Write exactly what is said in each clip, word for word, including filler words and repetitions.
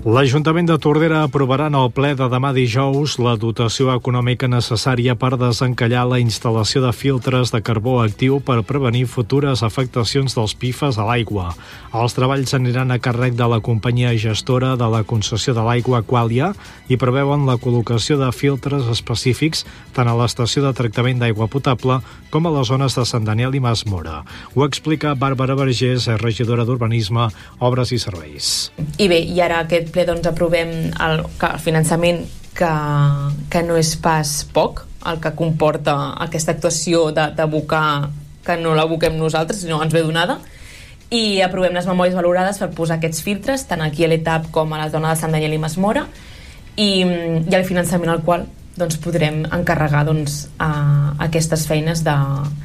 L'Ajuntament de Tordera aprovarà en el ple de demà dijous la dotació econòmica necessària per desencallar la instal·lació de filtres de carbó actiu per prevenir futures afectacions dels P F A S a l'aigua. Els treballs aniran a càrrec de la companyia gestora de la concessió de l'aigua Aquàlia i preveuen la col·locació de filtres específics tant a l'estació de tractament d'aigua potable com a les zones de Sant Daniel i Mas Mora. Ho explica Bàrbara Vergés, regidora d'Urbanisme, Obres i Serveis. I bé, i ara aquest ple doncs aprovem el, el finançament que, que no és pas poc, el que comporta aquesta actuació d'abocar, que no l'aboquem nosaltres, sinó ens ve donada, i aprovem les memòries valorades per posar aquests filtres, tant aquí a l'E T A P com a la zona de Sant Daniel i Mas Mora, i, i el finançament al qual doncs, podrem encarregar doncs, a aquestes feines de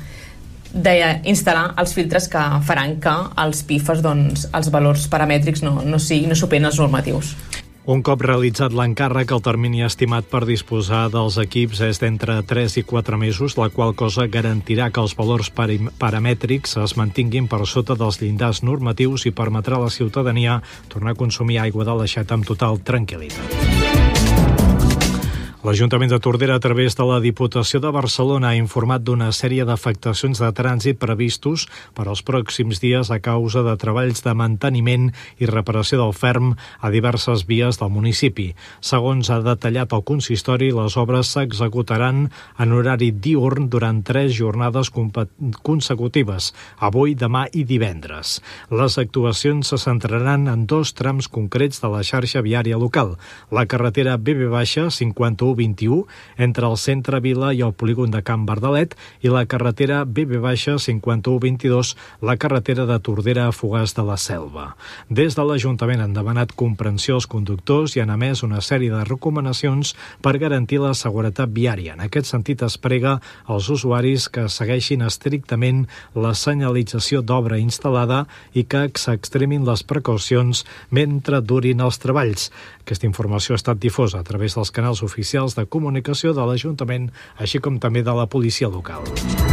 d'instal·lar els filtres que faran que els P F A S, doncs, els valors paramètrics no, no, sigui, no superen els normatius. Un cop realitzat l'encàrrec, el termini estimat per disposar dels equips és d'entre tres i quatre mesos, la qual cosa garantirà que els valors paramètrics es mantinguin per sota dels llindars normatius i permetrà a la ciutadania tornar a consumir aigua de l'aixeta amb total tranquil·litat. L'Ajuntament de Tordera, a través de la Diputació de Barcelona, ha informat d'una sèrie d'afectacions de trànsit previstos per als pròxims dies a causa de treballs de manteniment i reparació del ferm a diverses vies del municipi. Segons ha detallat el consistori, les obres s'executaran en horari diürn durant tres jornades consecutives, avui, demà i divendres. Les actuacions se centraran en dos trams concrets de la xarxa viària local, la carretera B B cinquanta-u vint-i-u entre el centre Vila i el polígon de Can Bardalet i la carretera B B cinquanta-u vint-i-dos, la carretera de Tordera a Fogars de la Selva. Des de l'Ajuntament han demanat comprensió als conductors i han emès una sèrie de recomanacions per garantir la seguretat viària. En aquest sentit, es prega als usuaris que segueixin estrictament la senyalització d'obra instal·lada i que s'extremin les precaucions mentre durin els treballs. Aquesta informació ha estat difosa a través dels canals oficials de comunicació de l'Ajuntament, així com també de la policia local.